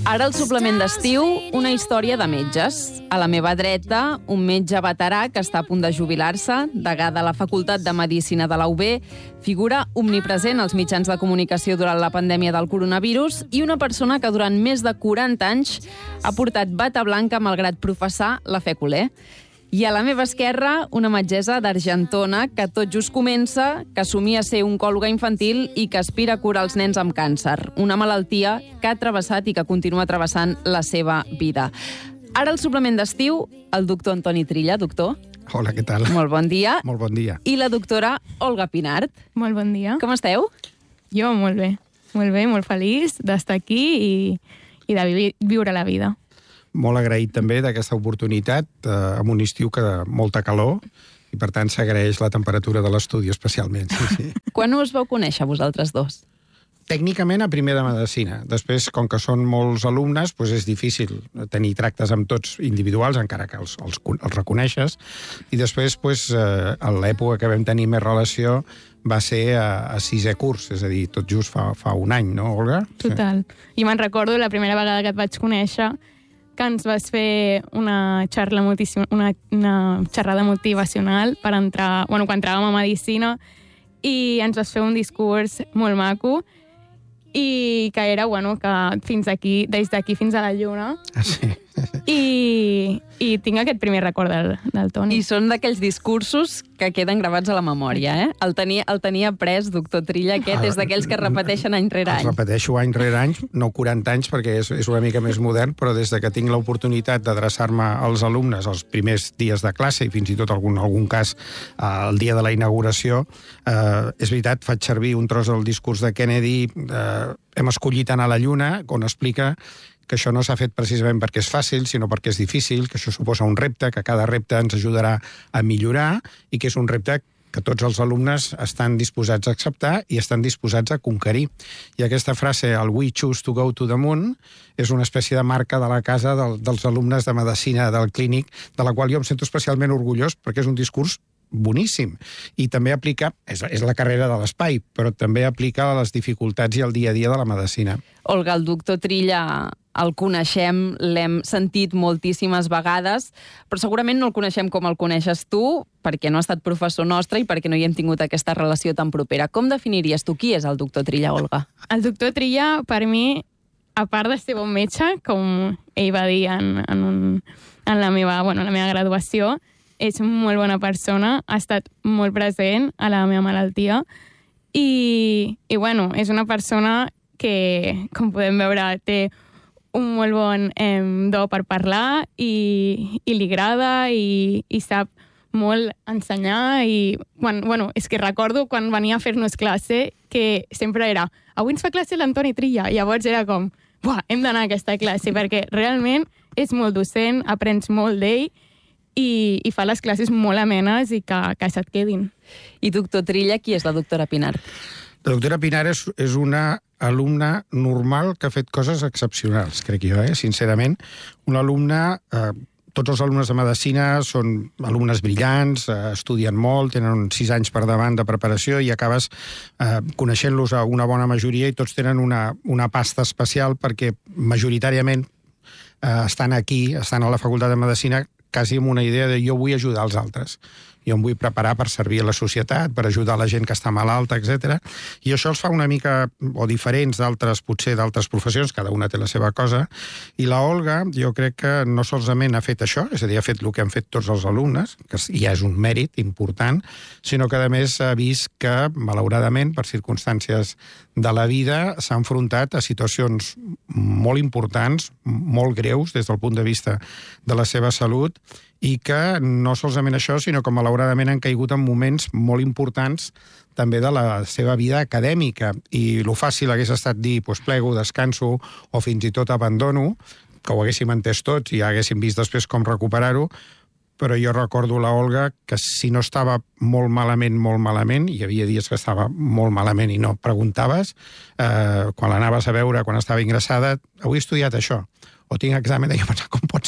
Ara al suplement d'estiu, una història de metges. A la meva dreta, un metge veterà que està a punt de jubilar-se, degà de la Facultat de Medicina de la UB, figura omnipresent als mitjans de comunicació durant la pandèmia del coronavirus i una persona que durant més de 40 anys ha portat bata blanca malgrat professar la fe culer. I a la meva esquerra, una metgessa d'Argentona que tot just comença, que somia ser oncòloga infantil i que aspira a curar els nens amb càncer, una malaltia que ha travessat i que continua travessant la seva vida. Ara al suplement d'estiu, el doctor Antoni Trilla. Doctor. Hola, què tal? Molt bon dia. Molt bon dia. I la doctora Olga Pinart. Molt bon dia. Com esteu? Jo molt bé, molt feliç d'estar aquí i de viure la vida. Molt agraït també d'aquesta oportunitat amb un estiu que de molta calor i per tant s'agraeix la temperatura de l'estudi especialment. Sí. Quan us vau conèixer vosaltres dos? Tècnicament a primer de medicina. Després, com que són molts alumnes, doncs és difícil tenir tractes amb tots individuals, encara que els reconeixes. I després, a l'època que vam tenir més relació, va ser a sisè curs, és a dir, tot just fa un any, no, Olga? Total. Sí. I me'n recordo la primera vegada que et vaig conèixer que ens vas fer una xerrada motivacional per entrar, quan entràvem a Medicina, i ens vas fer un discurs molt maco i que era, que fins aquí, des d'aquí fins a la lluna. Sí. I tinc aquest primer record del Toni. I són d'aquells discursos que queden gravats a la memòria, eh? El tenia pres, doctor Trilla, aquest és d'aquells que repeteixen any rere any. Els repeteixo any rere any, no 40 anys, perquè és una mica més modern, però des que tinc l'oportunitat d'adreçar-me als alumnes els primers dies de classe i fins i tot algun cas el dia de la inauguració, és veritat, faig servir un tros del discurs de Kennedy, hem escollit anar a la Lluna, on explica que això no s'ha fet precisament perquè és fàcil, sinó perquè és difícil, que això suposa un repte, que cada repte ens ajudarà a millorar i que és un repte que tots els alumnes estan disposats a acceptar i estan disposats a conquerir. I aquesta frase, el "We choose to go to the moon", és una espècie de marca de la casa dels alumnes de medicina del clínic, de la qual jo em sento especialment orgullós, perquè és un discurs boníssim. I també aplica, és la carrera de l'espai, però també aplica a les dificultats i al dia a dia de la medicina. Olga, el doctor Trilla el coneixem, l'hem sentit moltíssimes vegades, però segurament no el coneixem com el coneixes tu, perquè no ha estat professor nostre i perquè no hi hem tingut aquesta relació tan propera. Com definiries tu qui és el doctor Trilla, Olga? El doctor Trilla, per mi, a part de ser bon metge, com ell va dir en la meva graduació, és molt bona persona, ha estat molt present a la meva malaltia i és una persona que, com podem veure, té un molt bon do per parlar i li agrada i sap molt ensenyar i, és que recordo quan venia a fer-nos classe que sempre era, avui ens fa classe l'Antoni Trilla, i llavors era com, hem d'anar a aquesta classe perquè realment és molt docent, aprens molt d'ell i fa les classes molt amenes i que se't quedin. I doctor Trilla, qui és la doctora Pinart? La doctora Pinart és una alumna normal que ha fet coses excepcionals, crec jo, sincerament. Una alumna, tots els alumnes de medicina són alumnes brillants, estudien molt, tenen 6 anys per davant de preparació i acabes coneixent-los a una bona majoria i tots tenen una pasta especial perquè majoritàriament estan aquí, estan a la Facultat de Medicina quasi amb una idea de jo vull ajudar els altres. Jo em vull preparar per servir a la societat, per ajudar la gent que està malalta, etc. I això els fa una mica, o diferents potser d'altres professions, cada una té la seva cosa, i la Olga, jo crec que no solament ha fet això, és a dir, ha fet el que han fet tots els alumnes, que ja és un mèrit important, sinó que a més ha vist que, malauradament, per circumstàncies de la vida, s'ha enfrontat a situacions molt importants, molt greus des del punt de vista de la seva salut, i que no solament això, sinó que malauradament han caigut en moments molt importants també de la seva vida acadèmica. I lo fàcil hagués estat dir, plego, descanso, o fins i tot abandono, que ho haguéssim entès tots i haguéssim vist després com recuperar-ho, però jo recordo la Olga que si no estava molt malament, hi havia dies que estava molt malament i no preguntaves, quan l'anaves a veure, quan estava ingressada, avui he estudiat això, o tinc examen, i jo pensava, com pot ser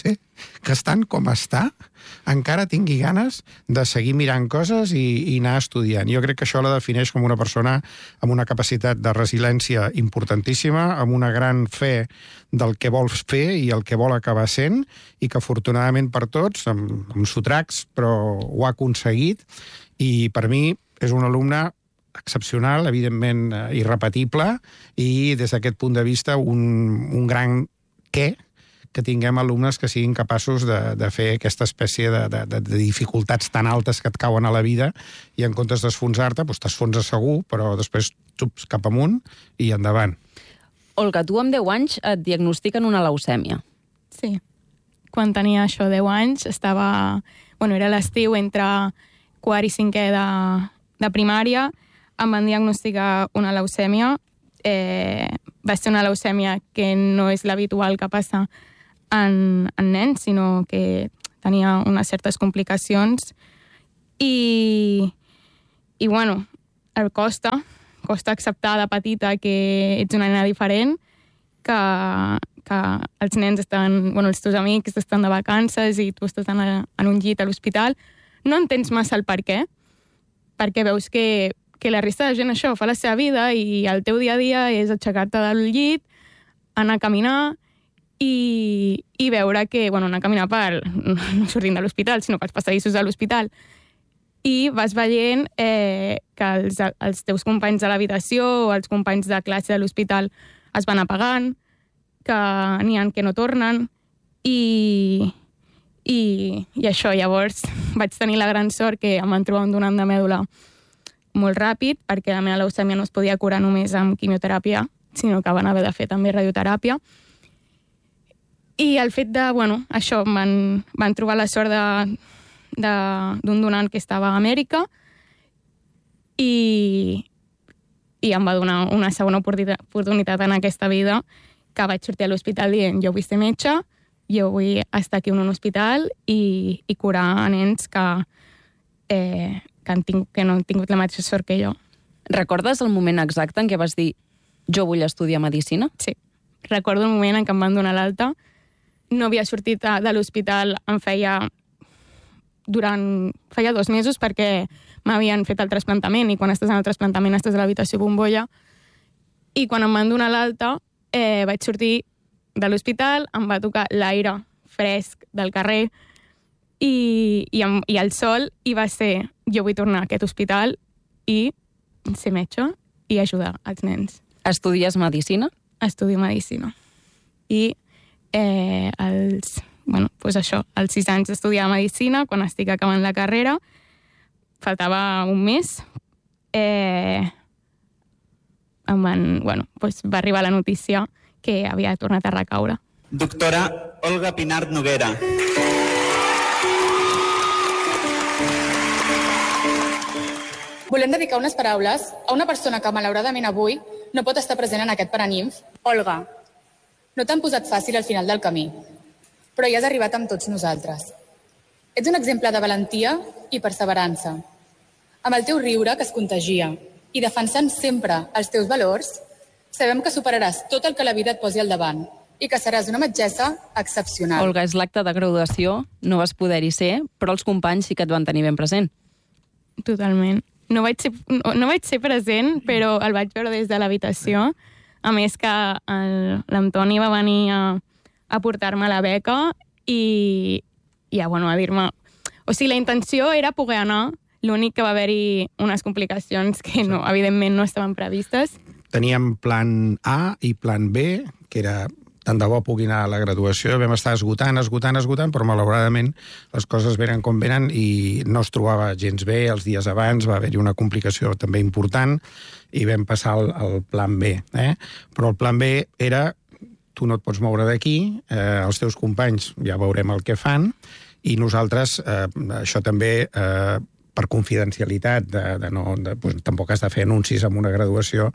classe, que estant com està, encara tingui ganes de seguir mirant coses i anar estudiant. Jo crec que això la defineix com una persona amb una capacitat de resiliència importantíssima, amb una gran fe del que vol fer i el que vol acabar sent, i que afortunadament per tots, amb sotracs, però ho ha aconseguit, i per mi és un alumne excepcional, evidentment irrepetible, i des d'aquest punt de vista un gran que tinguem alumnes que siguin capaços de fer aquesta espècie de dificultats tan altes que et cauen a la vida, i en comptes d'esfonsar-te, doncs t'esfonses segur, però després xups cap amunt i endavant. Olga, tu amb 10 anys et diagnostiquen una leucèmia. Sí. Quan tenia això 10 anys, era l'estiu entre quart i cinquè de primària, em van diagnosticar una leucèmia. Va ser una leucèmia que no és l'habitual que passa en nens, sinó que tenia unes certes complicacions. I costa acceptar de petita que ets una nena diferent, que els nens els teus amics estan de vacances i tu estàs en un llit a l'hospital. No entens massa el per què, perquè veus que la resta de gent això fa la seva vida i el teu dia a dia és aixecar-te del llit, anar a caminar i veure que, anar a caminar no sortint de l'hospital, sinó pels passadissos de l'hospital. I vas veient que els teus companys de l'habitació o els companys de classe de l'hospital es van apagant, que n'hi ha que no tornen, i això. Llavors vaig tenir la gran sort que em van trobar un donant de mèdula molt ràpid, perquè la meva leucèmia no es podia curar només amb quimioteràpia, sinó que van haver de fer també radioteràpia. I el fet això, van trobar la sort d'un donant que estava a Amèrica i em va donar una segona oportunitat en aquesta vida, que vaig sortir a l'hospital dient jo vull ser metge, jo vull estar aquí en un hospital i curar a nens que no han tingut la mateixa sort que jo. Recordes el moment exacte en què vas dir jo vull estudiar Medicina? Sí. Recordo el moment en què em van donar l'alta. No havia sortit de l'hospital, feia 2 mesos, perquè m'havien fet el trasplantament, i quan estàs en el trasplantament estàs a l'habitació bombolla. I quan em van donar l'alta, vaig sortir de l'hospital, em va tocar l'aire fresc del carrer i el sol, i va ser jo vull tornar a aquest hospital i ser metge i ajudar els nens. Estudies Medicina? Estudio Medicina. I els 6 anys d'estudiar Medicina, quan estic acabant la carrera, faltava un mes, va arribar la notícia que havia tornat a recaure. Doctora Olga Pinar Noguera. Volem dedicar unes paraules a una persona que malauradament avui no pot estar present en aquest Paraninf. Olga, no t'han posat fàcil al final del camí, però hi has arribat amb tots nosaltres. Ets un exemple de valentia i perseverança. Amb el teu riure, que es contagia, i defensant sempre els teus valors, sabem que superaràs tot el que la vida et posi al davant i que seràs una metgessa excepcional. Olga, és l'acte de graduació, no vas poder-hi ser, però els companys sí que et van tenir ben present. Totalment. No vaig ser present, però el vaig veure des de l'habitació. A més que l'Antoni va venir a portar-me la beca i a dir-me... O sigui, la intenció era poder anar, l'únic que va haver-hi unes complicacions que evidentment no estaven previstes. Teníem plan A i plan B, que era tant de bo pugui anar a la graduació. Vam estar esgotant, però malauradament les coses venen com venen i no es trobava gens bé. Els dies abans va haver-hi una complicació també important i vam passar al plan B. Però el plan B era tu no et pots moure d'aquí, els teus companys ja veurem el que fan, i nosaltres, això també per confidencialitat, tampoc has de fer anuncis amb una graduació,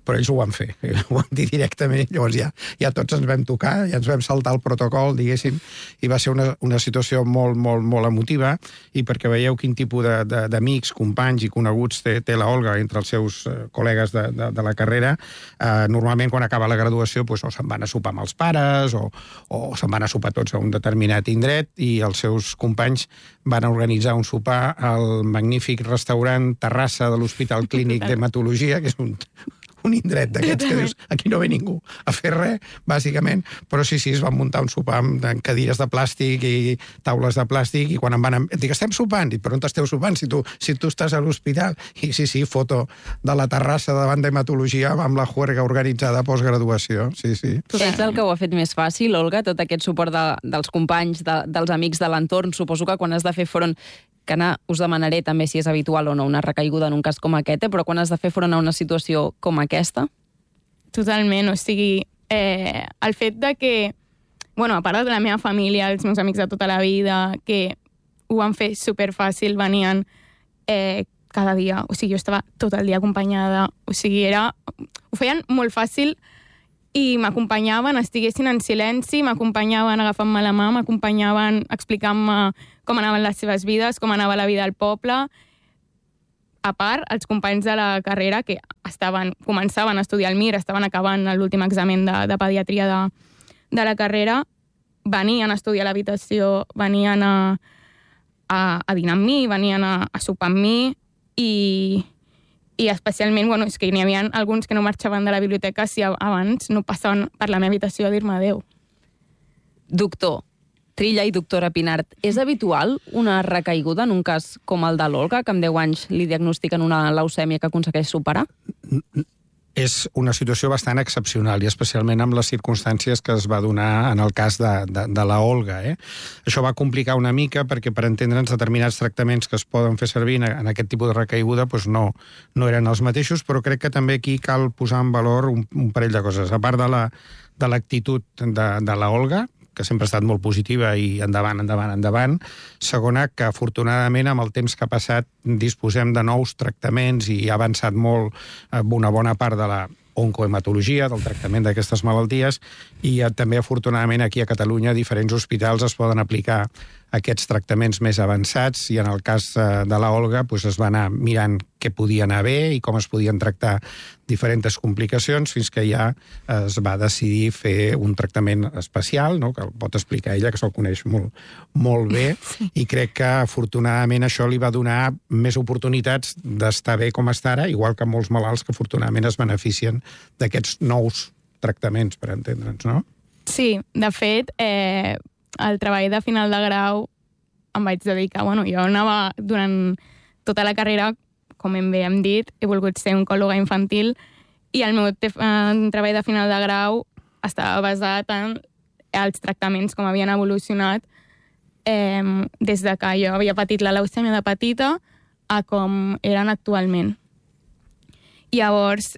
però ells ho van fer, ho van dir directament, llavors ja tots ens vam tocar, ja ens vam saltar el protocol, diguéssim, i va ser una situació molt, molt, molt emotiva, i perquè veieu quin tipus d'amics, companys i coneguts té la Olga entre els seus col·legues de la carrera, normalment quan acaba la graduació o se'n van a sopar amb els pares, o se'n van a sopar tots a un determinat indret, i els seus companys van organitzar un sopar al magnífic restaurant Terrassa de l'Hospital Clínic d'Hematologia, que és un indret d'aquests que dius, aquí no ve ningú a fer res, bàsicament, però sí, es van muntar un sopar amb cadires de plàstic i taules de plàstic, i quan em van... Dic, estem sopant? Dic, però on esteu sopant si tu estàs a l'hospital? I sí, foto de la terrassa davant d'hematologia amb la juerga organitzada postgraduació, sí. És el que ho ha fet més fàcil, Olga, tot aquest suport dels companys, dels amics de l'entorn. Suposo que quan has de fer front, que us demanaré també si és habitual o no una recaiguda en un cas com aquest, però quan has de fer front a una situació com aquesta? Totalment, o sigui, el fet de que, a part de la meva família, els meus amics de tota la vida, que ho van fer superfàcil, venien cada dia, o sigui, jo estava tot el dia acompanyada, o sigui, ho feien molt fàcil i m'acompanyaven, estiguessin en silenci, m'acompanyaven agafant-me la mà, m'acompanyaven explicant-me com anaven les seves vides, com anava la vida al poble. A part, els companys de la carrera que començaven a estudiar al MIR, estaven acabant l'últim examen de pediatria de la carrera, venien a estudiar a l'habitació, venien a dinar amb mi, venien a sopar amb mi, i especialment, és que n'hi havia alguns que no marxaven de la biblioteca si abans no passaven per la meva habitació a dir-me adéu. Doctor Trilla i doctora Pinart, és habitual una recaiguda en un cas com el de l'Olga, que amb 10 anys li diagnostiquen una leucèmia que aconsegueix superar? És una situació bastant excepcional, i especialment amb les circumstàncies que es va donar en el cas de la Olga. Això va complicar una mica perquè, per entendre'ns, determinats tractaments que es poden fer servir en aquest tipus de recaiguda no eren els mateixos, però crec que també aquí cal posar en valor un parell de coses. A part de l'actitud de la Olga, que sempre ha estat molt positiva i endavant. Segona, que afortunadament amb el temps que ha passat disposem de nous tractaments i ha avançat molt una bona part de la oncohematologia, del tractament d'aquestes malalties, i també afortunadament aquí a Catalunya diferents hospitals es poden aplicar aquests tractaments més avançats, i en el cas de la Olga es va anar mirant què podia anar bé i com es podien tractar diferents complicacions, fins que ja es va decidir fer un tractament especial, que el pot explicar ella, que se'l coneix molt bé, i crec que afortunadament això li va donar més oportunitats d'estar bé com està ara, igual que molts malalts que afortunadament es beneficien d'aquests nous tractaments, per entendre'ns, no? Sí, de fet, el treball de final de grau em vaig dedicar, jo anava durant tota la carrera, com bé hem dit, he volgut ser oncòloga infantil, i el meu treball de final de grau estava basat en els tractaments, com havien evolucionat des de que jo havia patit la leucèmia de petita a com eren actualment. Llavors,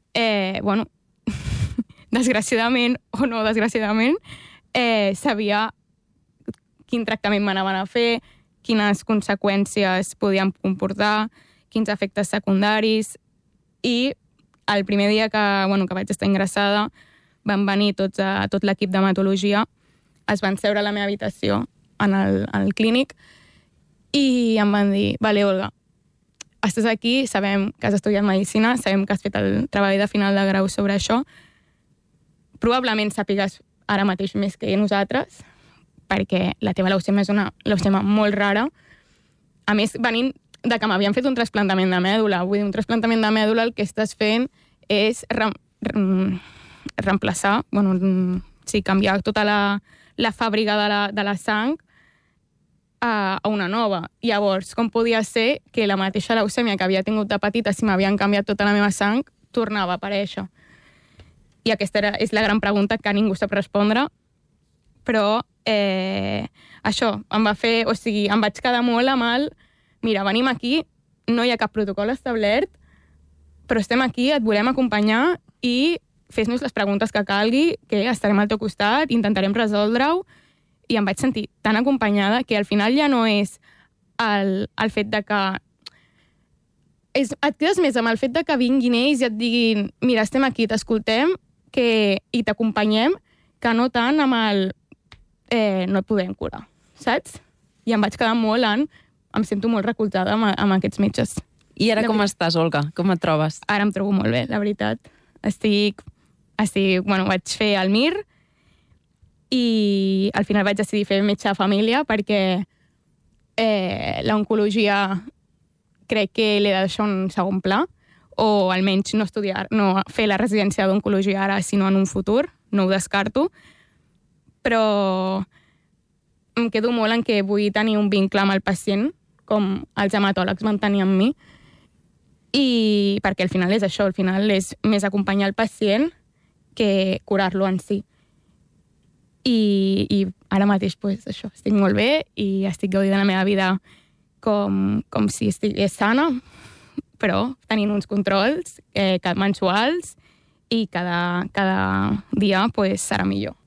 desgraciadament o no desgraciadament, sabia quin tractament m'anaven a fer, quines conseqüències podien comportar, quins efectes secundaris, i el primer dia que vaig estar ingressada van venir tot l'equip d'hematologia, es van seure a la meva habitació en el clínic i em van dir, vale, Olga, estàs aquí, sabem que has estudiat medicina, sabem que has fet el treball de final de grau sobre això, probablement sàpigues ara mateix més que nosaltres, perquè la teva leucèmia és una leucèmia molt rara. A més, venint de que m'havien fet un trasplantament de mèdula. Vull dir, un trasplantament de mèdula el que estàs fent és reemplaçar, canviar tota la fàbrica de la sang a una nova. Llavors, com podia ser que la mateixa leucèmia que havia tingut de petita, si m'havien canviat tota la meva sang, tornava a aparèixer? I aquesta és la gran pregunta que ningú sap respondre, però això em va fer, em vaig quedar molt amb mira, venim aquí, no hi ha cap protocol establert, però estem aquí, et volem acompanyar i fes-nos les preguntes que calgui, que estarem al teu costat, intentarem resoldre-ho, i em vaig sentir tan acompanyada que al final ja no és el fet de que et quedes més amb el fet de que vinguin ells i et diguin mira, estem aquí, t'escoltem i t'acompanyem, que no tant amb el no et podem curar, saps? I em vaig quedar molt em sento molt recolzada amb aquests metges. I ara com estàs, Olga? Com et trobes? Ara em trobo molt bé, la veritat. Vaig fer el MIR i al final vaig decidir fer metge de família perquè l'oncologia crec que l'he de deixar un segon pla, o almenys no fer la residència d'oncologia ara, sinó en un futur, no ho descarto, però em quedo molt en que vull tenir un vincle amb el pacient, com els hematòlegs van tenir amb mi, i perquè al final és això, al final és més acompanyar el pacient que curar-lo en si. I ara mateix, això, estic molt bé i estic gaudint de la meva vida com si estigués sana, però tenint uns controls mensuals i cada dia serà millor.